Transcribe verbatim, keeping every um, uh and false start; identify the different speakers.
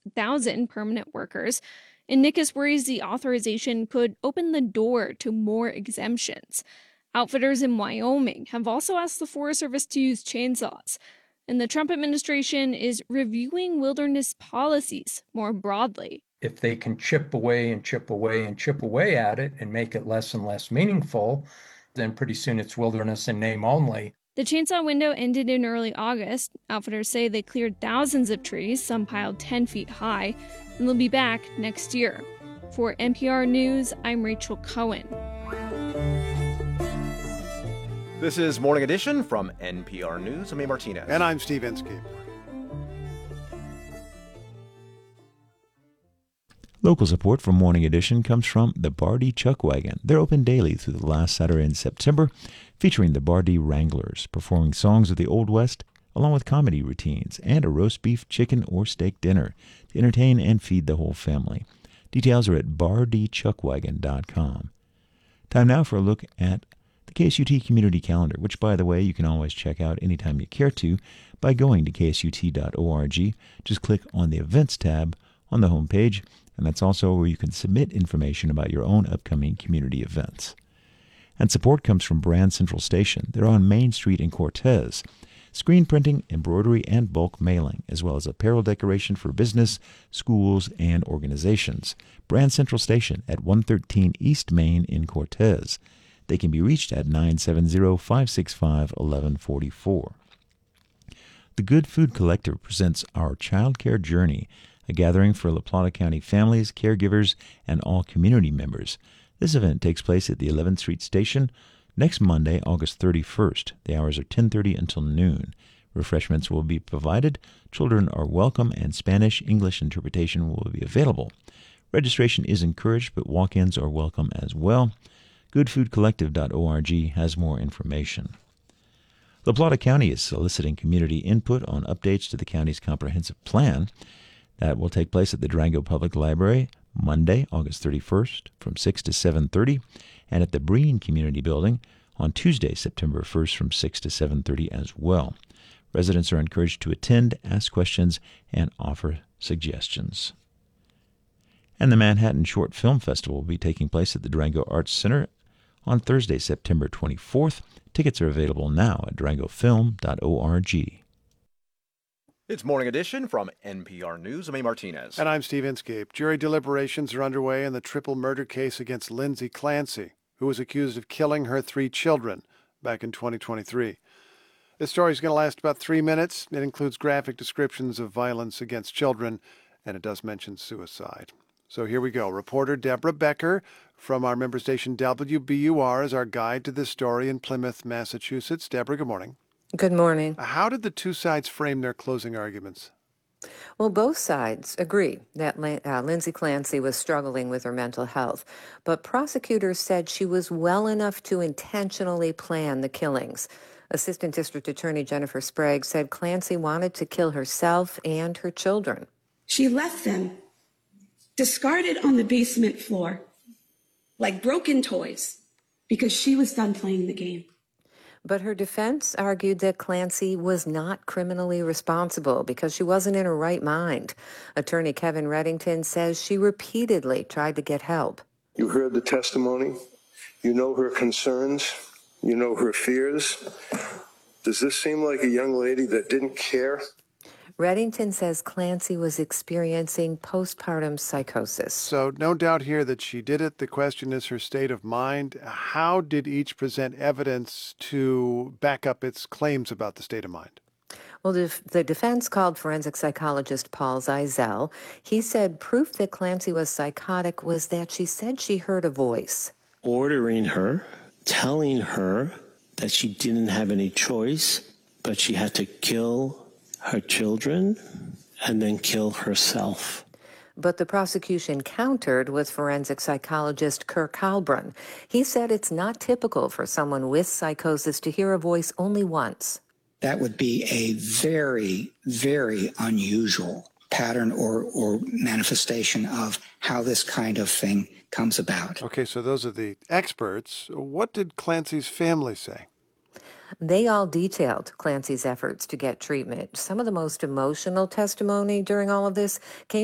Speaker 1: thousand permanent workers. And Nickus worries the authorization could open the door to more exemptions. Outfitters in Wyoming have also asked the Forest Service to use chainsaws. And the Trump administration is reviewing wilderness policies more broadly.
Speaker 2: If they can chip away and chip away and chip away at it and make it less and less meaningful, then pretty soon it's wilderness in name only.
Speaker 1: The chainsaw window ended in early August. Outfitters say they cleared thousands of trees, some piled ten feet high, and they'll be back next year. For N P R News, I'm Rachel Cohen.
Speaker 3: This is Morning Edition from N P R News. I'm A. Martinez.
Speaker 4: And I'm Steve Inskeep.
Speaker 5: Local support for Morning Edition comes from the Bardi Chuck Wagon. They're open daily through the last Saturday in September, featuring the Bardi Wranglers, performing songs of the Old West, along with comedy routines and a roast beef, chicken, or steak dinner to entertain and feed the whole family. Details are at bardi chuck wagon dot com. Time now for a look at the K S U T Community Calendar, which, by the way, you can always check out anytime you care to by going to k s u t dot org. Just click on the Events tab on the homepage, and that's also where you can submit information about your own upcoming community events. And support comes from Brand Central Station. They're on Main Street in Cortez. Screen printing, embroidery, and bulk mailing, as well as apparel decoration for business, schools, and organizations. Brand Central Station at one thirteen East Main in Cortez. They can be reached at nine seven zero, five six five, one one four four. The Good Food Collective presents Our Child Care Journey, a gathering for La Plata County families, caregivers, and all community members. This event takes place at the eleventh Street Station next Monday, August thirty-first. The hours are ten thirty until noon. Refreshments will be provided. Children are welcome, and Spanish-English interpretation will be available. Registration is encouraged, but walk-ins are welcome as well. good food collective dot org has more information. La Plata County is soliciting community input on updates to the county's comprehensive plan. That will take place at the Durango Public Library Monday, August thirty-first from six to seven thirty, and at the Breen Community Building on Tuesday, September first from six to seven thirty as well. Residents are encouraged to attend, ask questions, and offer suggestions. And the Manhattan Short Film Festival will be taking place at the Durango Arts Center on Thursday, September twenty-fourth. Tickets are available now at durango film dot org.
Speaker 3: It's Morning Edition from N P R News. I'm A. Martinez.
Speaker 4: And I'm Steve Inskeep. Jury deliberations are underway in the triple murder case against Lindsay Clancy, who was accused of killing her three children back in twenty twenty-three. This story is going to last about three minutes. It includes graphic descriptions of violence against children, and it does mention suicide. So here we go. Reporter Deborah Becker from our member station W B U R is our guide to this story in Plymouth, Massachusetts. Deborah, good morning.
Speaker 6: Good morning.
Speaker 4: How did the two sides frame their closing arguments?
Speaker 6: Well, both sides agree that uh, Lindsay Clancy was struggling with her mental health, but prosecutors said she was well enough to intentionally plan the killings. Assistant District Attorney Jennifer Sprague said Clancy wanted to kill herself and her children.
Speaker 7: She left them discarded on the basement floor like broken toys because she was done playing the game.
Speaker 6: But her defense argued that Clancy was not criminally responsible because she wasn't in her right mind. Attorney Kevin Reddington says she repeatedly tried to get help.
Speaker 8: You heard the testimony. You know her concerns. You know her fears. Does this seem like a young lady that didn't care?
Speaker 6: Reddington says Clancy was experiencing postpartum psychosis.
Speaker 4: So no doubt here that she did it. The question is her state of mind. How did each present evidence to back up its claims about the state of mind?
Speaker 6: Well, the, the defense called forensic psychologist Paul Zeisel. He said proof that Clancy was psychotic was that she said she heard a voice
Speaker 9: ordering her, telling her that she didn't have any choice, but she had to kill her children and then kill herself.
Speaker 6: But the prosecution countered with forensic psychologist Kirk Halbrun. He said it's not typical for someone with psychosis to hear a voice only once.
Speaker 10: That would be a very, very unusual pattern or, or manifestation of how this kind of thing comes about.
Speaker 4: Okay, so those are the experts. What did Clancy's family say?
Speaker 6: They all detailed Clancy's efforts to get treatment. Some of the most emotional testimony during all of this came